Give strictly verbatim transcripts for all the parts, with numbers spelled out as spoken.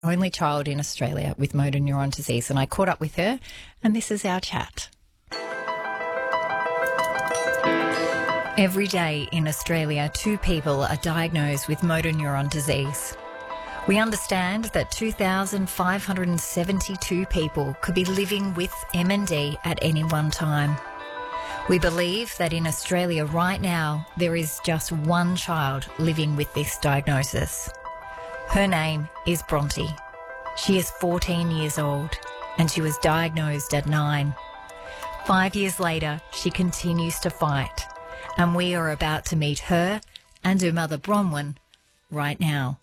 only child in Australia with motor neuron disease, and I caught up with her, and this is our chat. Every day in Australia, two people are diagnosed with motor neuron disease. We understand that two thousand five hundred seventy-two people could be living with M N D at any one time. We believe that in Australia right now, there is just one child living with this diagnosis. Her name is Bronte. She is fourteen years old and she was diagnosed at nine. Five years later, she continues to fight, and we are about to meet her and her mother Bronwyn right now.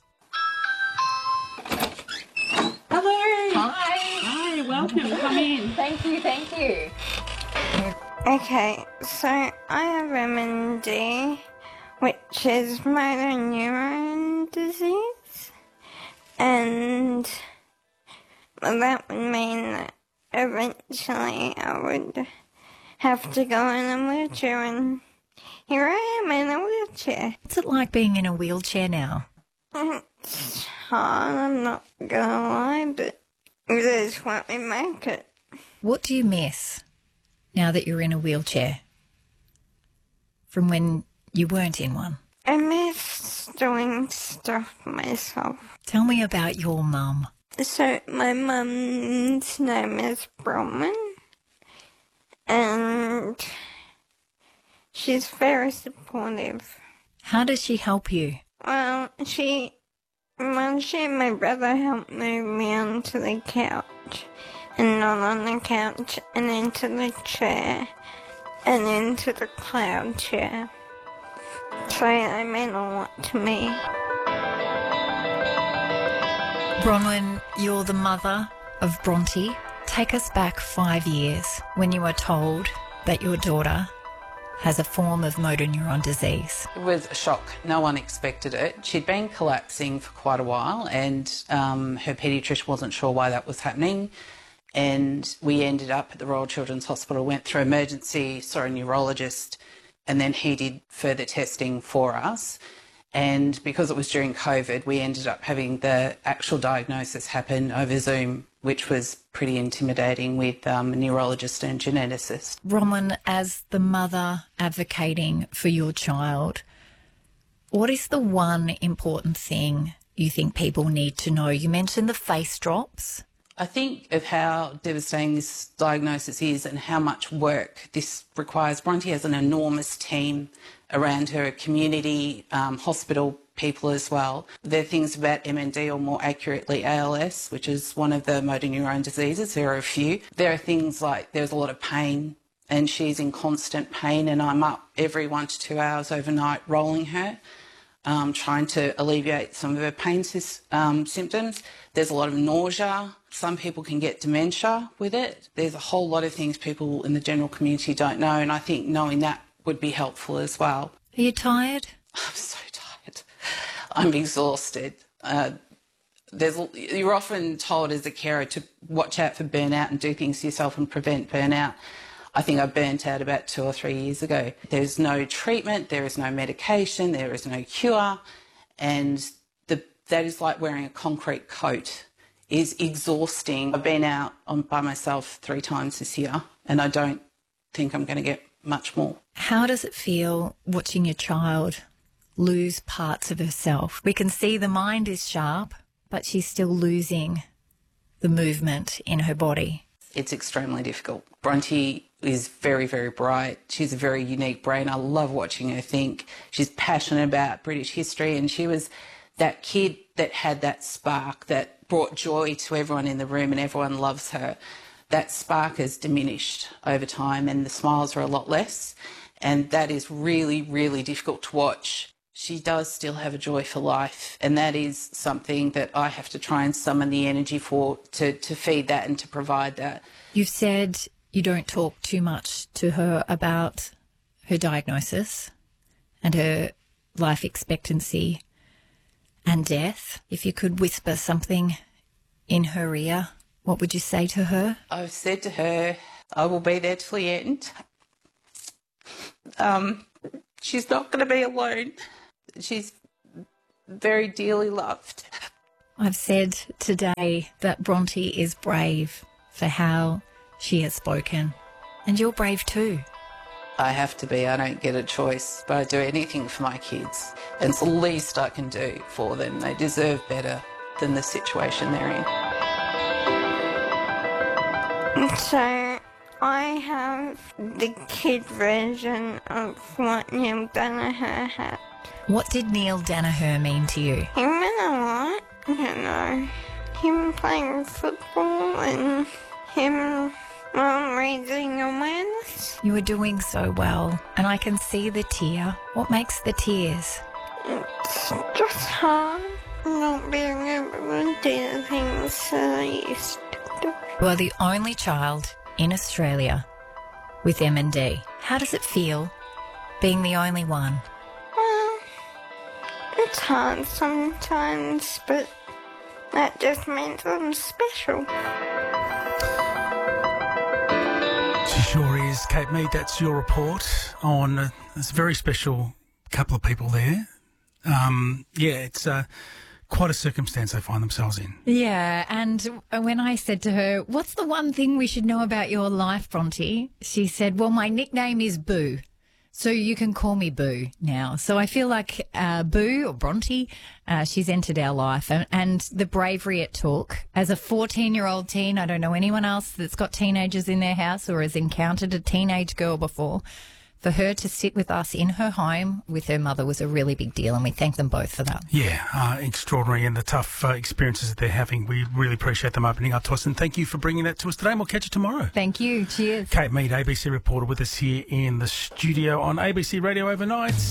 Hello. Hi. Hi, welcome. Come in. Thank you, thank you. Okay, so I have M N D, which is motor neuron disease, and that would mean that eventually I would have to go in a wheelchair, and here I am in a wheelchair. What's it like being in a wheelchair now? It's hard, I'm not gonna lie, but it is what we make it. What do you miss now that you're in a wheelchair from when you weren't in one? I miss doing stuff myself. Tell me about your mum. So my mum's name is Bronwyn, and she's very supportive. How does she help you? Well, she, well, she and my brother helped move me onto the couch, and not on the couch, and into the chair, and into the cloud chair. So they mean a lot to me. Bronwyn, you're the mother of Bronte. Take us back five years when you were told that your daughter has a form of motor neuron disease. It was a shock. No one expected it. She'd been collapsing for quite a while, and um, her paediatrician wasn't sure why that was happening. And we ended up at the Royal Children's Hospital, went through emergency, saw a neurologist, and then he did further testing for us. And because it was during COVID, we ended up having the actual diagnosis happen over Zoom, which was pretty intimidating with um, a neurologist and geneticist. Bronwyn, as the mother advocating for your child, what is the one important thing you think people need to know? You mentioned the face drops. I think of how devastating this diagnosis is and how much work this requires. Bronte has an enormous team around her, community, um, hospital people as well. There are things about M N D, or more accurately A L S, which is one of the motor neuron diseases. There are a few. There are things like there's a lot of pain, and she's in constant pain, and I'm up every one to two hours overnight rolling her, um, trying to alleviate some of her pain um, symptoms. There's a lot of nausea. Some people can get dementia with it. There's a whole lot of things people in the general community don't know, and I think knowing that would be helpful as well. Are you tired? I'm so tired. I'm exhausted. Uh, there's, you're often told as a carer to watch out for burnout and do things yourself and prevent burnout. I think I burnt out about two or three years ago. There's no treatment, there is no medication, there is no cure, and the, that is like wearing a concrete coat. Is exhausting. I've been out on by myself three times this year, and I don't think I'm going to get much more. How does it feel watching your child lose parts of herself? We can see the mind is sharp, but she's still losing the movement in her body. It's extremely difficult. Bronte is very, very bright. She's a very unique brain. I love watching her think. She's passionate about British history, and she was that kid that had that spark that brought joy to everyone in the room, and everyone loves her. That spark has diminished over time, and the smiles are a lot less, and that is really, really difficult to watch. She does still have a joy for life, and that is something that I have to try and summon the energy for, to, to feed that and to provide that. You've said you don't talk too much to her about her diagnosis and her life expectancy and death. If you could whisper something in her ear, what would you say to her? I've said to her, I will be there till the end. Um, she's not going to be alone. She's very dearly loved. I've said today that Bronte is brave for how she has spoken. And you're brave too. I have to be. I don't get a choice, but I do anything for my kids. And it's the least I can do for them. They deserve better than the situation they're in. So I have the kid version of what Neil Danaher had. What did Neil Danaher mean to you? He meant a lot, you know. Him playing football and him um, raising awareness. You were doing so well, and I can see the tear. What makes the tears? It's just hard not being able to do the things that I used to do. You are the only child in Australia with M and D. How does it feel being the only one? Well, it's hard sometimes, but that just means I'm special. She sure is. Kate Mead, that's your report on uh, this very special couple of people there. Um, yeah, it's uh, quite a circumstance they find themselves in. Yeah, and when I said to her, what's the one thing we should know about your life, Bronte? She said, well, my nickname is Boo. So you can call me Boo now. So I feel like uh, Boo or Bronte, uh, she's entered our life. And, and the bravery it took. As a fourteen-year-old teen, I don't know anyone else that's got teenagers in their house or has encountered a teenage girl before. For her to sit with us in her home with her mother was a really big deal, and we thank them both for that. Yeah, uh, extraordinary, and the tough uh, experiences that they're having. We really appreciate them opening up to us, and thank you for bringing that to us today, and we'll catch you tomorrow. Thank you. Cheers. Kate Mead, A B C reporter, with us here in the studio on A B C Radio Overnight.